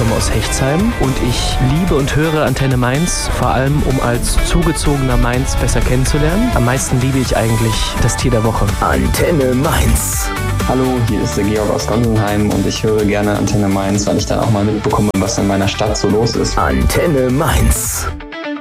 komme aus Hechtsheim und ich liebe und höre Antenne Mainz, vor allem um als zugezogener Mainz besser kennenzulernen. Am meisten liebe ich eigentlich das Tier der Woche. Antenne Mainz. Hallo, hier ist der Georg aus Gonsenheim und ich höre gerne Antenne Mainz, weil ich dann auch mal mitbekomme, was in meiner Stadt so los ist. Antenne Mainz.